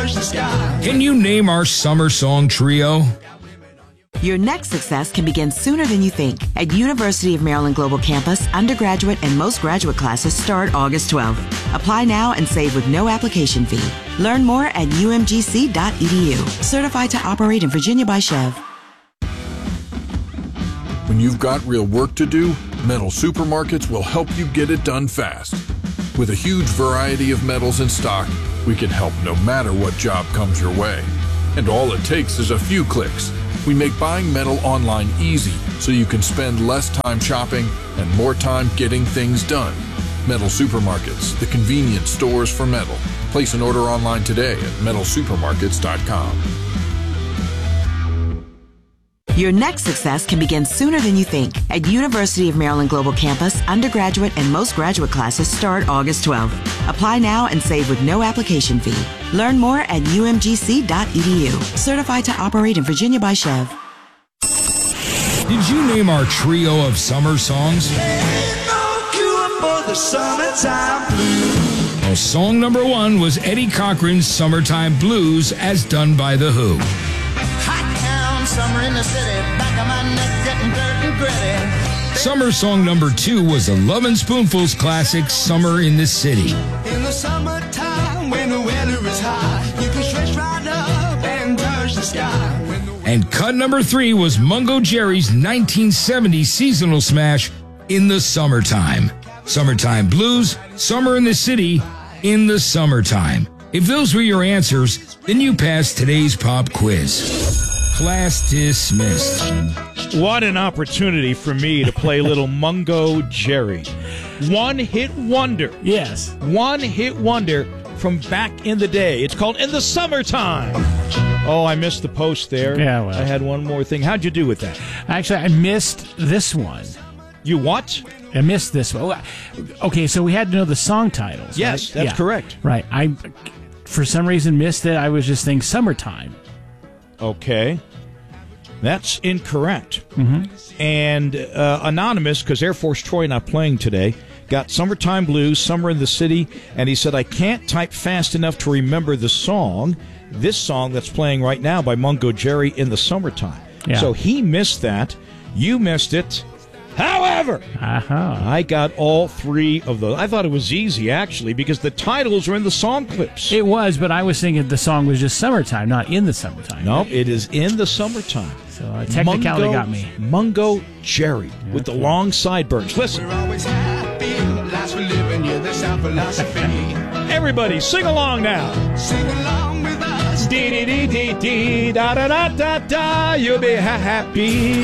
Can you name our summer song trio? Your next success can begin sooner than you think. At University of Maryland Global Campus, undergraduate and most graduate classes start August 12th. Apply now and save with no application fee. Learn more at umgc.edu. Certified to operate in Virginia by Chev. When you've got real work to do, Metal Supermarkets will help you get it done fast. With a huge variety of metals in stock, we can help no matter what job comes your way. And all it takes is a few clicks. We make buying metal online easy so you can spend less time shopping and more time getting things done. Metal Supermarkets, the convenience stores for metal. Place an order online today at metalsupermarkets.com. Your next success can begin sooner than you think. At University of Maryland Global Campus, undergraduate and most graduate classes start August 12th. Apply now and save with no application fee. Learn more at umgc.edu. Certified to operate in Virginia by Chev. Did you name our trio of summer songs? Well, song number 1 was Eddie Cochran's Summertime Blues as done by The Who. Summer in the city, back of my neck getting dirt and gritty. Summer song number 2 was the Lovin' Spoonfuls classic, Summer in the City. In the summertime, when the weather is high, you can stretch right up and touch the sky. And cut number 3 was Mungo Jerry's 1970 seasonal smash, In the Summertime. Summertime Blues, Summer in the City, In the Summertime. If those were your answers, then you passed today's pop quiz. Class dismissed. What an opportunity for me to play little Mungo Jerry. One-hit wonder. Yes. One-hit wonder from back in the day. It's called In the Summertime. Oh, I missed the post there. Yeah, well. I had one more thing. How'd you do with that? Actually, I missed this one. You what? I missed this one. Okay, so we had to know the song titles. Yes, right? that's correct. Right. I, for some reason, missed it. I was just thinking Summertime. Okay. That's incorrect. Mm-hmm. And Anonymous, because Air Force Troy not playing today, got Summertime Blues, Summer in the City, and he said, I can't type fast enough to remember the song, this song that's playing right now by Mungo Jerry, In the Summertime. Yeah. So he missed that. You missed it. However, I got all 3 of those. I thought it was easy, actually, because the titles were in the song clips. It was, but I was thinking the song was just Summertime, not In the Summertime. Nope, it is In the Summertime. So technicality got me. Mungo Jerry with the long sideburns. Listen. We're always happy, lives we're living, yeah, that's our philosophy. Everybody, sing along now. Sing along with us. Dee-dee-dee-dee-dee, da-da-da-da-da, you'll be happy.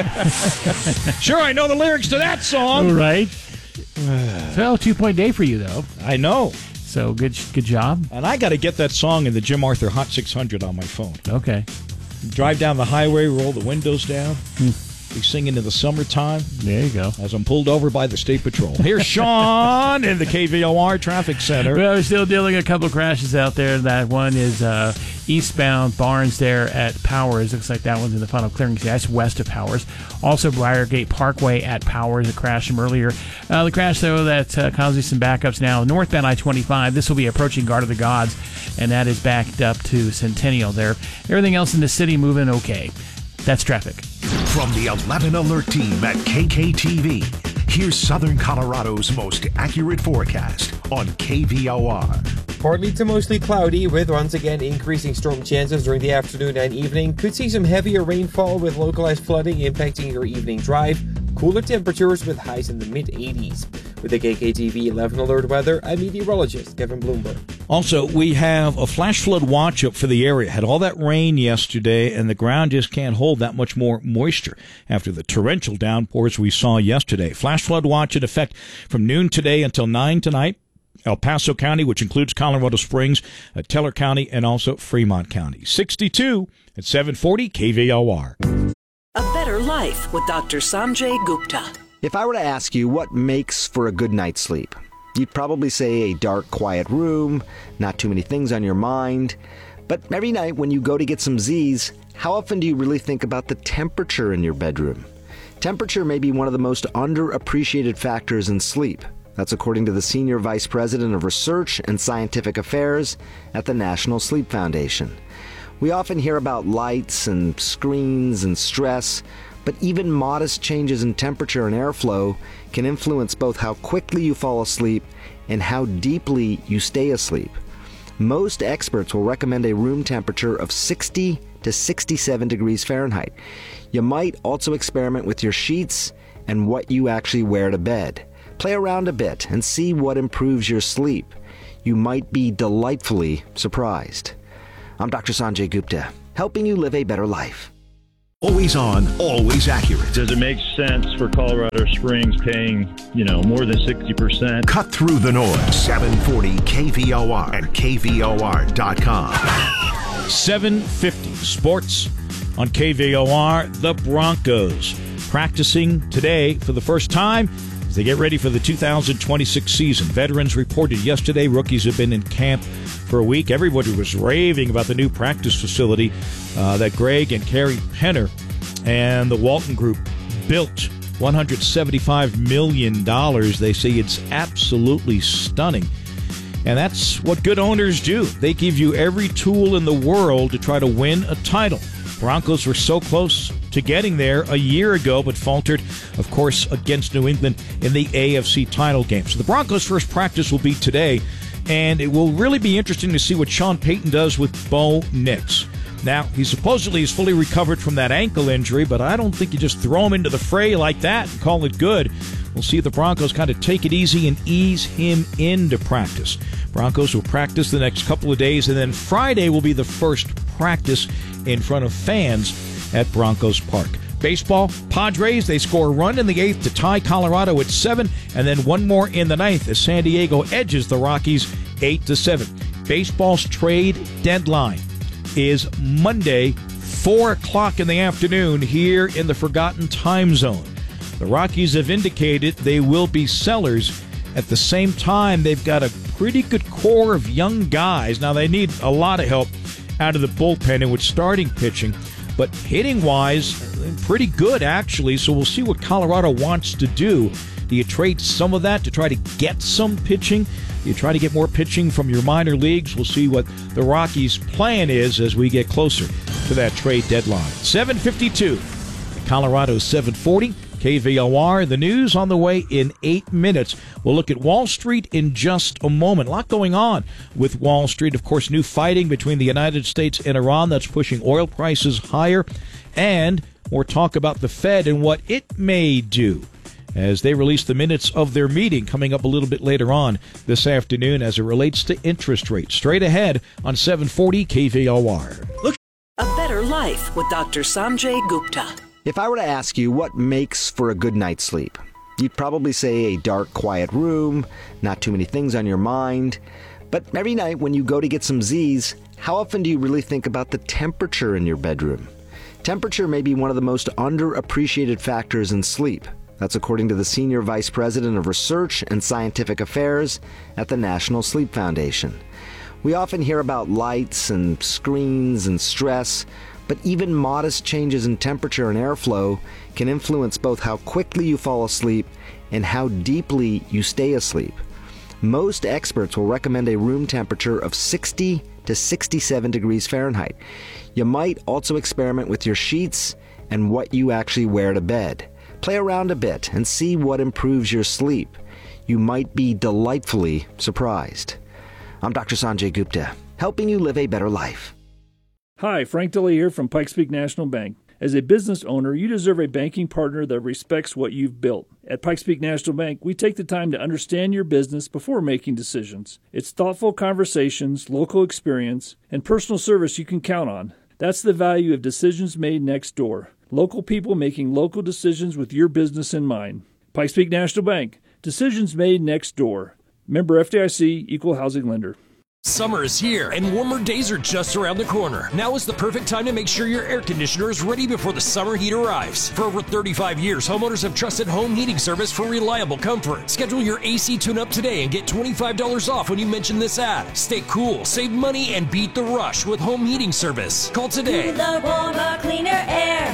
Sure, I know the lyrics to that song. All right. So, 2-point day for you, though. I know. So, good job. And I got to get that song in the Jim Arthur Hot 600 on my phone. Okay. Drive down the highway, roll the windows down. Be singing in the summertime. There you go. As I'm pulled over by the State Patrol. Here's Sean in the KVOR Traffic Center. Well, we're still dealing with a couple of crashes out there. That one is eastbound Barnes there at Powers. Looks like that one's in the final clearing. That's west of Powers. Also, Briargate Parkway at Powers. It crashed from earlier. The crash, though, that causes some backups now. Northbound I-25. This will be approaching Guard of the Gods, and that is backed up to Centennial there. Everything else in the city moving okay. That's traffic. From the 11 Alert Team at KKTV, here's Southern Colorado's most accurate forecast on KVOR. Partly to mostly cloudy with once again increasing storm chances during the afternoon and evening. Could see some heavier rainfall with localized flooding impacting your evening drive. Cooler temperatures with highs in the mid-80s. With the KKTV 11 Alert weather, I'm meteorologist Kevin Bloomberg. Also, we have a flash flood watch up for the area. Had all that rain yesterday, and the ground just can't hold that much more moisture after the torrential downpours we saw yesterday. Flash flood watch in effect from noon today until 9 tonight. El Paso County, which includes Colorado Springs, Teller County, and also Fremont County. 62 at 740 KVOR. A better life with Dr. Sanjay Gupta. If I were to ask you what makes for a good night's sleep, you'd probably say a dark, quiet room, not too many things on your mind. But every night when you go to get some Z's, how often do you really think about the temperature in your bedroom? Temperature may be one of the most underappreciated factors in sleep. That's according to the Senior Vice President of Research and Scientific Affairs at the National Sleep Foundation. We often hear about lights and screens and stress, but even modest changes in temperature and airflow can influence both how quickly you fall asleep and how deeply you stay asleep. Most experts will recommend a room temperature of 60 to 67 degrees Fahrenheit. You might also experiment with your sheets and what you actually wear to bed. Play around a bit and see what improves your sleep. You might be delightfully surprised. I'm Dr. Sanjay Gupta, helping you live a better life. Always on, always accurate. Does it make sense for Colorado Springs paying, more than 60%? Cut through the noise. 740 KVOR and KVOR.com. 750 Sports on KVOR. The Broncos practicing today for the first time as they get ready for the 2026 season. Veterans reported yesterday. Rookies have been in camp for a week. Everybody was raving about the new practice facility that Greg and Carrie Penner and the Walton Group built. $175 million. They say it's absolutely stunning. And that's what good owners do. They give you every tool in the world to try to win a title. Broncos were so close to getting there a year ago, but faltered, of course, against New England in the AFC title game. So the Broncos' first practice will be today, and it will really be interesting to see what Sean Payton does with Bo Nix. Now, he supposedly is fully recovered from that ankle injury, but I don't think you just throw him into the fray like that and call it good. We'll see if the Broncos kind of take it easy and ease him into practice. Broncos will practice the next couple of days, and then Friday will be the first practice in front of fans at Broncos Park. Baseball, Padres, they score a run in the 8th to tie Colorado at 7, and then one more in the 9th as San Diego edges the Rockies 8-7. Baseball's trade deadline is Monday, 4 o'clock in the afternoon here in the Forgotten Time Zone. The Rockies have indicated they will be sellers. At the same time, they've got a pretty good core of young guys. Now, they need a lot of help out of the bullpen and with starting pitching, but hitting-wise, pretty good, actually. So we'll see what Colorado wants to do. Do you trade some of that to try to get some pitching? Do you try to get more pitching from your minor leagues? We'll see what the Rockies' plan is as we get closer to that trade deadline. 7:52, Colorado 740. KVOR, the news on the way in 8 minutes. We'll look at Wall Street in just a moment. A lot going on with Wall Street. Of course, new fighting between the United States and Iran that's pushing oil prices higher. And more talk about the Fed and what it may do as they release the minutes of their meeting coming up a little bit later on this afternoon as it relates to interest rates. Straight ahead on 740 KVOR. Look, a better life with Dr. Sanjay Gupta. If I were to ask you what makes for a good night's sleep, you'd probably say a dark, quiet room, not too many things on your mind. But every night when you go to get some Z's, how often do you really think about the temperature in your bedroom? Temperature may be one of the most underappreciated factors in sleep. That's according to the Senior Vice President of Research and Scientific Affairs at the National Sleep Foundation. We often hear about lights and screens and stress, but even modest changes in temperature and airflow can influence both how quickly you fall asleep and how deeply you stay asleep. Most experts will recommend a room temperature of 60 to 67 degrees Fahrenheit. You might also experiment with your sheets and what you actually wear to bed. Play around a bit and see what improves your sleep. You might be delightfully surprised. I'm Dr. Sanjay Gupta, helping you live a better life. Hi, Frank DeLay here from Pikes Peak National Bank. As a business owner, you deserve a banking partner that respects what you've built. At Pikes Peak National Bank, we take the time to understand your business before making decisions. It's thoughtful conversations, local experience, and personal service you can count on. That's the value of decisions made next door. Local people making local decisions with your business in mind. Pikes Peak National Bank. Decisions made next door. Member FDIC, Equal Housing Lender. Summer is here, and warmer days are just around the corner. Now is the perfect time to make sure your air conditioner is ready before the summer heat arrives. For over 35 years, homeowners have trusted Home Heating Service for reliable comfort. Schedule your AC tune-up today and get $25 off when you mention this ad. Stay cool, save money, and beat the rush with Home Heating Service. Call today. Cooler, warmer, cleaner air.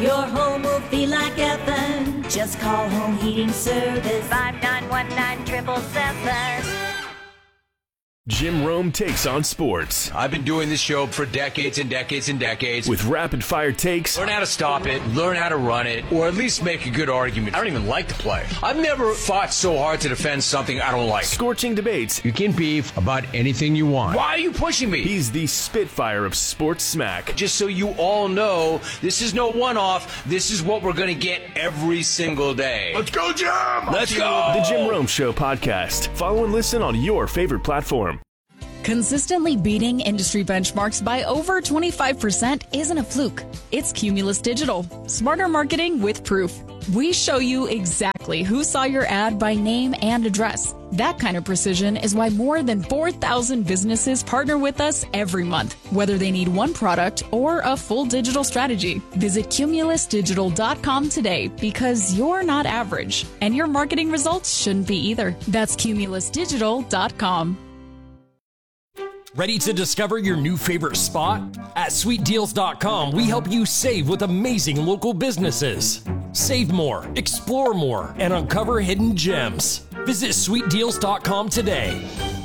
Your home will feel like heaven. Just call Home Heating Service 5919-777. Jim Rome takes on sports. I've been doing this show for decades and decades and decades. With rapid-fire takes. Learn how to stop it, learn how to run it, or at least make a good argument. I don't even like to play. I've never fought so hard to defend something I don't like. Scorching debates. You can beef about anything you want. Why are you pushing me? He's the Spitfire of sports smack. Just so you all know, this is no one-off. This is what we're going to get every single day. Let's go, Jim! Let's go! The Jim Rome Show podcast. Follow and listen on your favorite platform. Consistently beating industry benchmarks by over 25% isn't a fluke. It's Cumulus Digital. Smarter marketing with proof. We show you exactly who saw your ad by name and address. That kind of precision is why more than 4,000 businesses partner with us every month, whether they need one product or a full digital strategy. Visit cumulusdigital.com today because you're not average, and your marketing results shouldn't be either. That's cumulusdigital.com. Ready to discover your new favorite spot? At sweetdeals.com, we help you save with amazing local businesses. Save more, explore more, and uncover hidden gems. Visit sweetdeals.com today.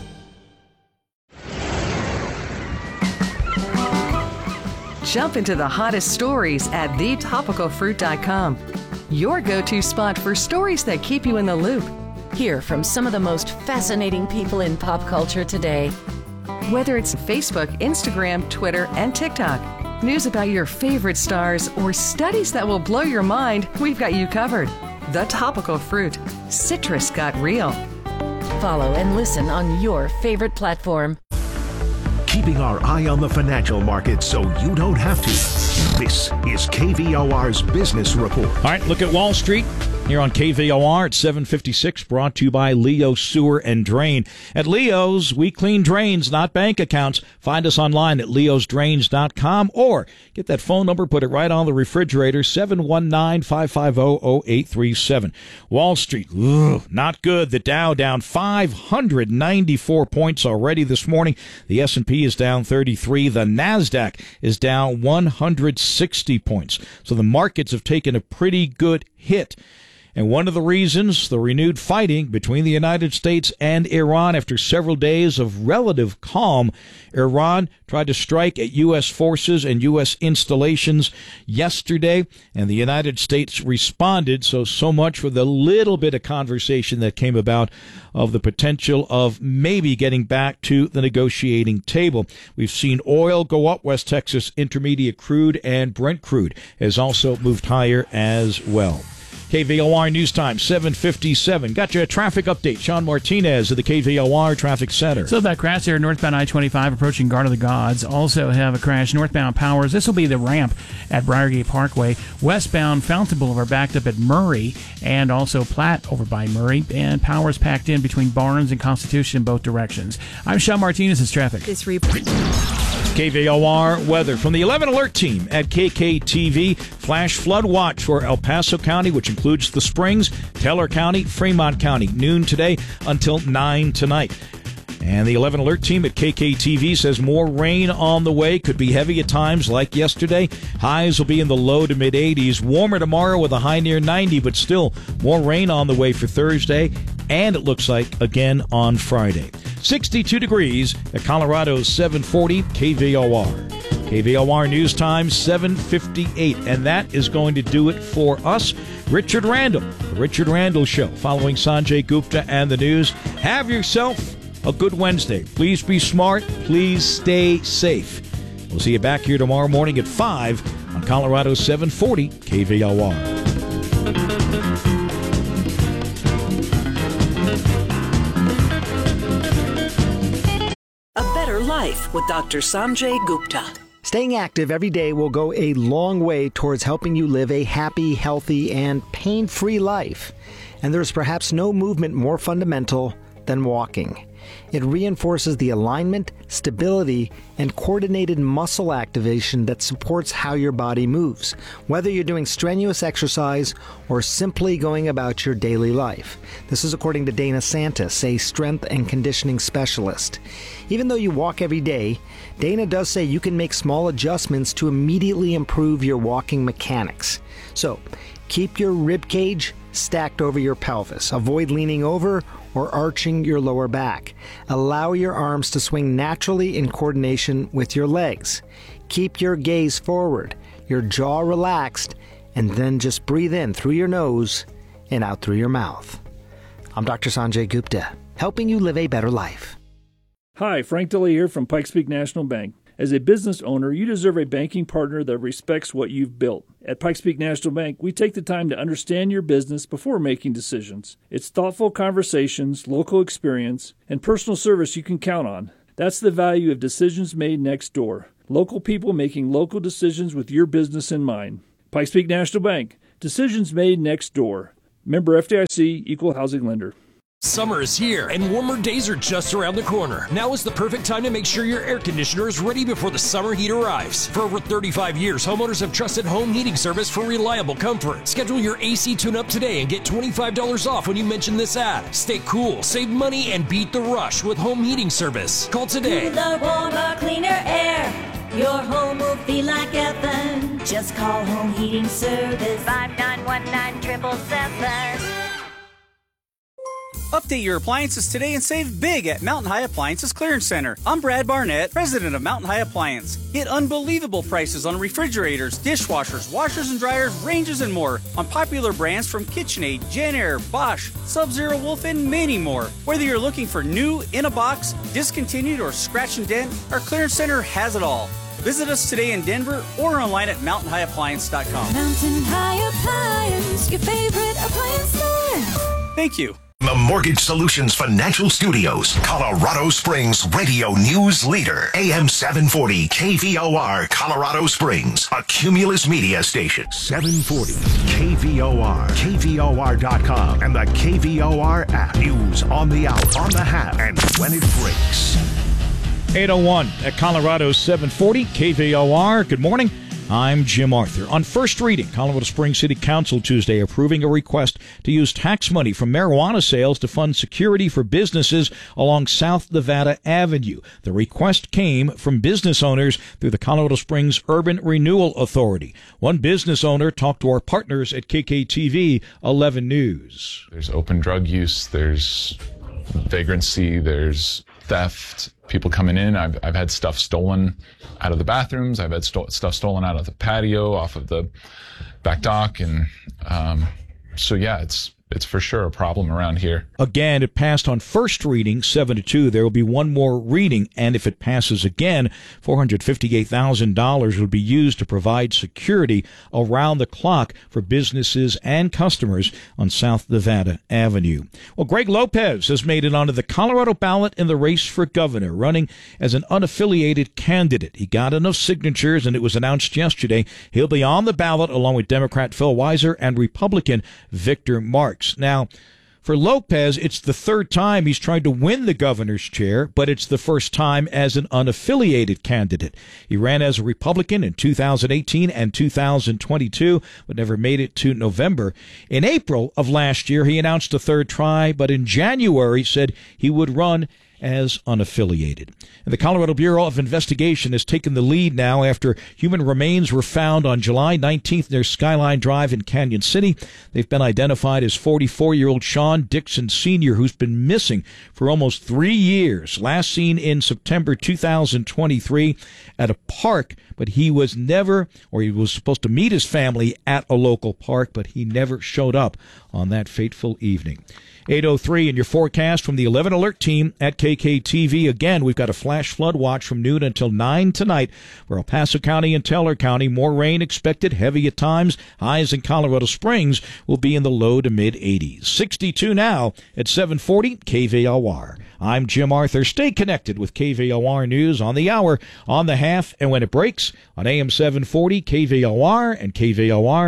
Jump into the hottest stories at thetopicalfruit.com. Your go-to spot for stories that keep you in the loop. Hear from some of the most fascinating people in pop culture today. Whether it's Facebook, Instagram, Twitter, and TikTok, news about your favorite stars, or studies that will blow your mind, we've got you covered. The Topical Fruit. Citrus got real. Follow and listen on your favorite platform. Keeping our eye on the financial markets so you don't have to. This is KVOR's Business Report. All right, look at Wall Street here on KVOR at 7:56, brought to you by Leo Sewer and Drain. At Leo's, we clean drains, not bank accounts. Find us online at leosdrains.com or get that phone number, put it right on the refrigerator, 719-550-0837. Wall Street, not good. The Dow down 594 points already this morning. The S&P is down 33. The NASDAQ is down 160 points. So the markets have taken a pretty good hit. And one of the reasons, the renewed fighting between the United States and Iran after several days of relative calm. Iran tried to strike at U.S. forces and U.S. installations yesterday, and the United States responded. So much for the little bit of conversation that came about of the potential of maybe getting back to the negotiating table. We've seen oil go up. West Texas Intermediate crude and Brent crude has also moved higher as well. KVOR News Time, 7:57. Got you a traffic update. Sean Martinez of the KVOR Traffic Center. So that crash there, northbound I-25 approaching Garden of the Gods. Also have a crash northbound Powers. This will be the ramp at Briargate Parkway. Westbound Fountain Boulevard backed up at Murray and also Platte over by Murray. And Powers packed in between Barnes and Constitution in both directions. I'm Sean Martinez. It's traffic. This report. KVOR weather from the 11 Alert Team at KKTV. Flash flood watch for El Paso County, which includes the Springs, Teller County, Fremont County. Noon today until 9 tonight. And the 11 Alert Team at KKTV says more rain on the way. Could be heavy at times like yesterday. Highs will be in the low to mid 80s. Warmer tomorrow with a high near 90, but still more rain on the way for Thursday. And it looks like again on Friday. 62 degrees at Colorado's 740 KVOR. KVOR News Time 7:58. And that is going to do it for us. Richard Randall, The Richard Randall Show, following Sanjay Gupta and the news. Have yourself a good Wednesday. Please be smart. Please stay safe. We'll see you back here tomorrow morning at 5 on Colorado 740 KVOR. A Better Life with Dr. Sanjay Gupta. Staying active every day will go a long way towards helping you live a happy, healthy, and pain-free life. And there's perhaps no movement more fundamental than walking. It reinforces the alignment, stability, and coordinated muscle activation that supports how your body moves, whether you're doing strenuous exercise or simply going about your daily life. This is according to Dana Santis, a strength and conditioning specialist. Even though you walk every day, Dana does say you can make small adjustments to immediately improve your walking mechanics. So, keep your rib cage stacked over your pelvis. Avoid leaning over or arching your lower back. Allow your arms to swing naturally in coordination with your legs. Keep your gaze forward, your jaw relaxed, and then just breathe in through your nose and out through your mouth. I'm Dr. Sanjay Gupta, helping you live a better life. Hi, Frank DeLay here from Pikes Peak National Bank. As a business owner, you deserve a banking partner that respects what you've built. At Pikes Peak National Bank, we take the time to understand your business before making decisions. It's thoughtful conversations, local experience, and personal service you can count on. That's the value of decisions made next door. Local people making local decisions with your business in mind. Pikes Peak National Bank. Decisions made next door. Member FDIC, Equal Housing Lender. Summer is here, and warmer days are just around the corner. Now is the perfect time to make sure your air conditioner is ready before the summer heat arrives. For over 35 years, homeowners have trusted home heating service for reliable comfort. Schedule your AC tune-up today and get $25 off when you mention this ad. Stay cool, save money, and beat the rush with home heating service. Call today. Cooler, warmer, cleaner air. Your home will feel like heaven. Just call Home Heating Service. 5919-777. Update your appliances today and save big at Mountain High Appliances Clearance Center. I'm Brad Barnett, president of Mountain High Appliance. Get unbelievable prices on refrigerators, dishwashers, washers and dryers, ranges, and more on popular brands from KitchenAid, JennAir, Bosch, Sub-Zero Wolf, and many more. Whether you're looking for new, in a box, discontinued, or scratch and dent, our Clearance Center has it all. Visit us today in Denver or online at mountainhighappliance.com. Mountain High Appliance, your favorite appliance store. Thank you. The Mortgage Solutions Financial Studios, Colorado Springs radio news leader, AM 740 KVOR, Colorado Springs, a Cumulus media station. 740 KVOR, KVOR.com, and the KVOR app. News on the hour, on the half, and when it breaks. 8:01 at Colorado 740 KVOR. Good morning. I'm Jim Arthur. On first reading, Colorado Springs City Council Tuesday approving a request to use tax money from marijuana sales to fund security for businesses along South Nevada Avenue. The request came from business owners through the Colorado Springs Urban Renewal Authority. One business owner talked to our partners at KKTV 11 News. There's open drug use, there's vagrancy, there's theft, people coming in. I've had stuff stolen out of the bathrooms. I've had stuff stolen out of the patio, off of the back dock. And so, yeah, it's for sure a problem around here. Again, it passed on first reading, 7-2. There will be one more reading, and if it passes again, $458,000 will be used to provide security around the clock for businesses and customers on South Nevada Avenue. Well, Greg Lopez has made it onto the Colorado ballot in the race for governor, running as an unaffiliated candidate. He got enough signatures, and it was announced yesterday he'll be on the ballot along with Democrat Phil Weiser and Republican Victor Marks. Now, for Lopez, it's the third time he's tried to win the governor's chair, but it's the first time as an unaffiliated candidate. He ran as a Republican in 2018 and 2022, but never made it to November. In April of last year, he announced a third try, but in January said he would run as unaffiliated. And the Colorado Bureau of Investigation has taken the lead now after human remains were found on July 19th near Skyline Drive in Canyon City. They've been identified as 44-year-old Sean Dixon Sr., who's been missing for almost 3 years, last seen in September 2023 at a park, but he was supposed to meet his family at a local park, but he never showed up on that fateful evening. 8:03 in your forecast from the 11 Alert team at KKTV. Again, we've got a flash flood watch from noon until 9 tonight for El Paso County and Teller County. More rain expected, heavy at times. Highs in Colorado Springs will be in the low to mid-80s. 62 now at 740 KVOR. I'm Jim Arthur. Stay connected with KVOR News on the hour, on the half, and when it breaks on AM 740 KVOR and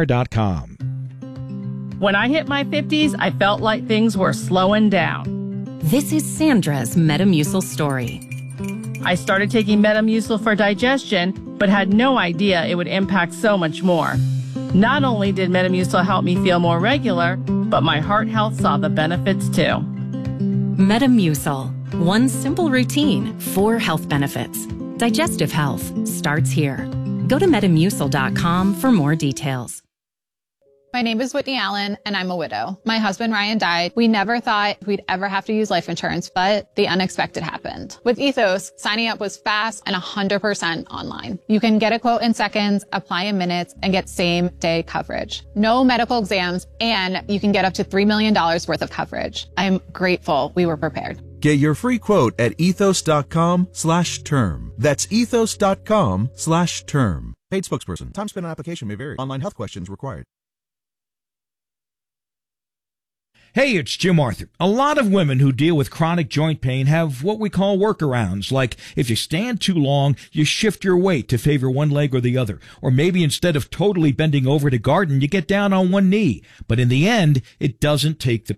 KVOR.com. When I hit my 50s, I felt like things were slowing down. This is Sandra's Metamucil story. I started taking Metamucil for digestion, but had no idea it would impact so much more. Not only did Metamucil help me feel more regular, but my heart health saw the benefits too. Metamucil. One simple routine, 4 health benefits. Digestive health starts here. Go to Metamucil.com for more details. My name is Whitney Allen, and I'm a widow. My husband, Ryan, died. We never thought we'd ever have to use life insurance, but the unexpected happened. With Ethos, signing up was fast and 100% online. You can get a quote in seconds, apply in minutes, and get same-day coverage. No medical exams, and you can get up to $3 million worth of coverage. I'm grateful we were prepared. Get your free quote at ethos.com/term. That's ethos.com/term. Paid spokesperson. Time spent on application may vary. Online health questions required. Hey, it's Jim Arthur. A lot of women who deal with chronic joint pain have what we call workarounds, like if you stand too long, you shift your weight to favor one leg or the other. Or maybe instead of totally bending over to garden, you get down on one knee. But in the end, it doesn't take the